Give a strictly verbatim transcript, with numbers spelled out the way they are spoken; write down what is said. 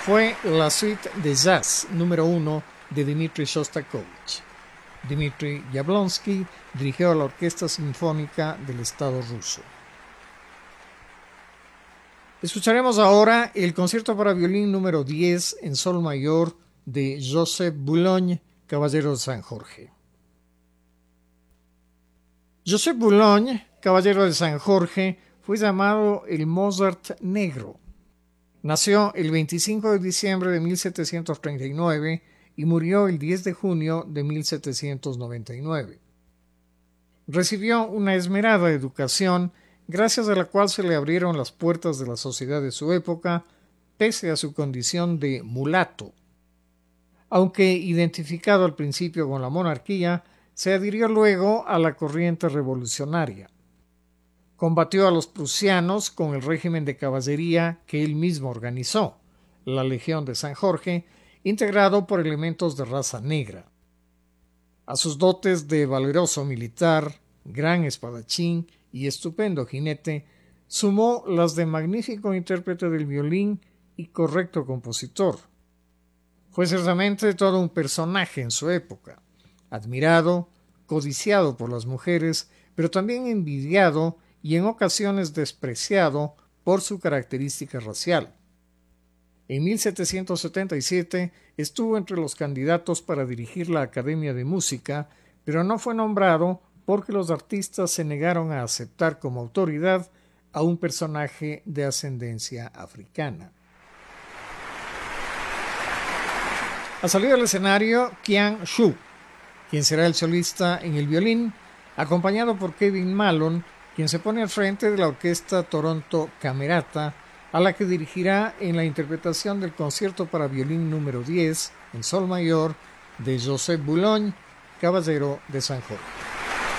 fue la suite de jazz número uno de Dmitri Shostakovich. Dmitri Yablonsky dirigió a la Orquesta Sinfónica del Estado ruso. Escucharemos ahora el concierto para violín número diez en sol mayor de Joseph Boulogne, caballero de San Jorge. Joseph Boulogne, caballero de San Jorge, fue llamado el Mozart negro. Nació el veinticinco de diciembre de mil setecientos treinta y nueve y murió el diez de junio de mil setecientos noventa y nueve. Recibió una esmerada educación, gracias a la cual se le abrieron las puertas de la sociedad de su época, pese a su condición de mulato. Aunque identificado al principio con la monarquía, se adhirió luego a la corriente revolucionaria. Combatió a los prusianos con el régimen de caballería que él mismo organizó, la Legión de San Jorge, integrado por elementos de raza negra. A sus dotes de valeroso militar, gran espadachín y estupendo jinete, sumó las de magnífico intérprete del violín y correcto compositor. Fue ciertamente todo un personaje en su época, admirado, codiciado por las mujeres, pero también envidiado y en ocasiones despreciado por su característica racial. En mil setecientos setenta y siete estuvo entre los candidatos para dirigir la Academia de Música, pero no fue nombrado porque los artistas se negaron a aceptar como autoridad a un personaje de ascendencia africana. Ha salido al escenario Qian Shu, quien será el solista en el violín, acompañado por Kevin Mallon, quien se pone al frente de la Orquesta Toronto Camerata, a la que dirigirá en la interpretación del concierto para violín número diez, en sol mayor, de Joseph Boulogne, caballero de San Jorge.